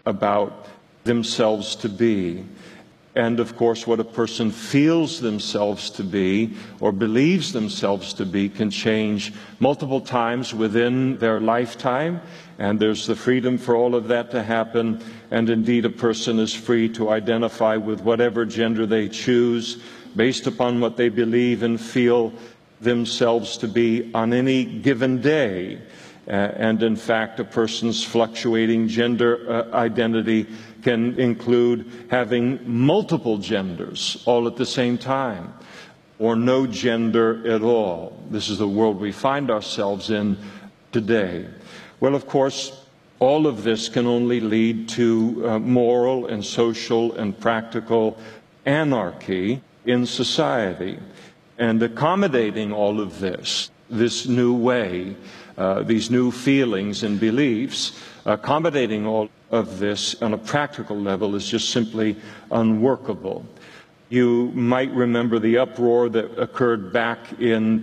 about themselves to be. And, of course, what a person feels themselves to be or believes themselves to be can change multiple times within their lifetime, and there's the freedom for all of that to happen. And, indeed, a person is free to identify with whatever gender they choose based upon what they believe and feel themselves to be on any given day. And, in fact, a person's fluctuating gender identity can include having multiple genders all at the same time, or no gender at all. This is the world we find ourselves in today. Well, of course, all of this can only lead to moral and social and practical anarchy in society. And accommodating all of this new way, these new feelings and beliefs, accommodating all of this on a practical level is just simply unworkable. You might remember the uproar that occurred back in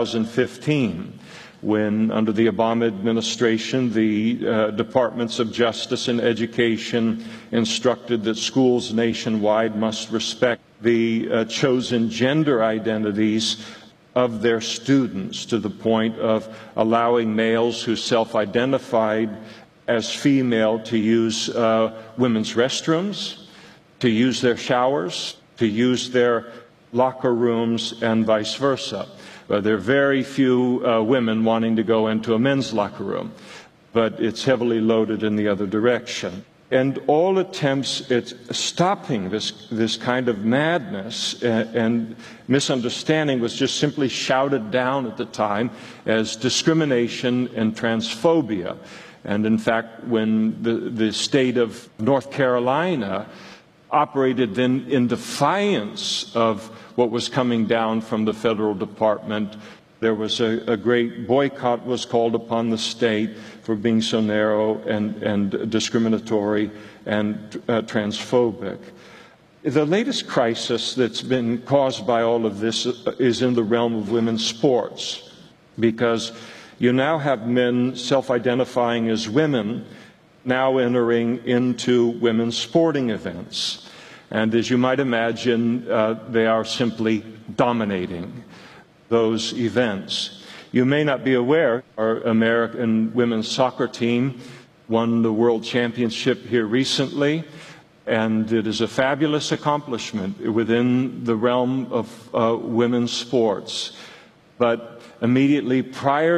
2015 when, under the Obama administration, the Departments of Justice and Education instructed that schools nationwide must respect the chosen gender identities of their students, to the point of allowing males who self-identified as female to use women's restrooms, to use their showers, to use their locker rooms, and vice versa. There are very few women wanting to go into a men's locker room, but it's heavily loaded in the other direction. And all attempts at stopping this kind of madness and misunderstanding was just simply shouted down at the time as discrimination and transphobia. And in fact, when the state of North Carolina operated then in defiance of what was coming down from the federal department, there was a great boycott was called upon the state for being so narrow and discriminatory and transphobic. The latest crisis that's been caused by all of this is in the realm of women's sports, because you now have men self-identifying as women now entering into women's sporting events. And as you might imagine, they are simply dominating those events. You may not be aware, our American women's soccer team won the World Championship here recently, and it is a fabulous accomplishment within the realm of women's sports. But immediately prior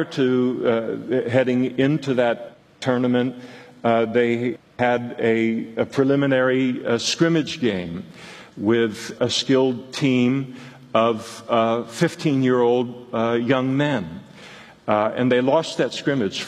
to heading into that tournament, they had a preliminary scrimmage game with a skilled team of 15-year-old young men. And they lost that scrimmage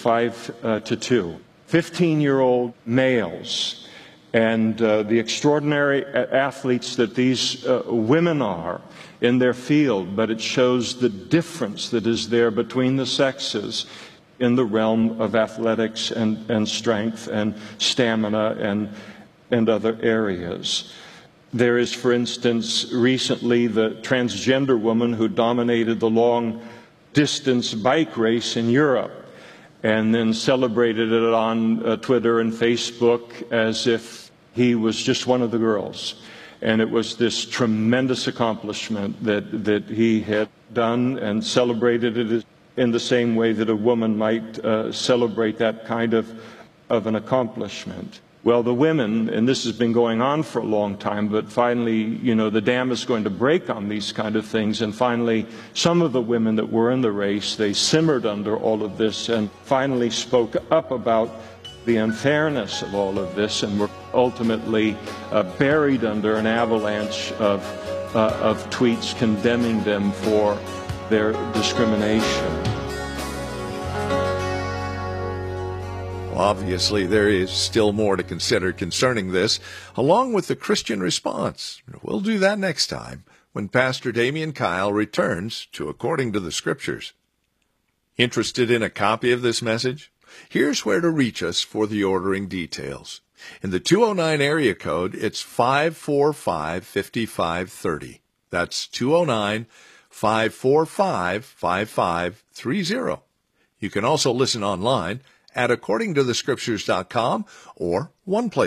5-2. 15-year-old males. And the extraordinary athletes that these women are in their field, but it shows the difference that is there between the sexes in the realm of athletics and strength and stamina and other areas. There is, for instance, recently the transgender woman who dominated the long-distance bike race in Europe and then celebrated it on Twitter and Facebook as if he was just one of the girls. And it was this tremendous accomplishment that he had done, and celebrated it in the same way that a woman might celebrate that kind of an accomplishment. Well, the women, and this has been going on for a long time, but finally, the dam is going to break on these kind of things. And finally, some of the women that were in the race, they simmered under all of this and finally spoke up about the unfairness of all of this, and were ultimately buried under an avalanche of tweets condemning them for their discrimination. Obviously, there is still more to consider concerning this, along with the Christian response. We'll do that next time when Pastor Damian Kyle returns to According to the Scriptures. Interested in a copy of this message? Here's where to reach us for the ordering details. In the 209 area code, it's 545-5530. That's 209-545-5530. You can also listen online at accordingtothescriptures.com, or one place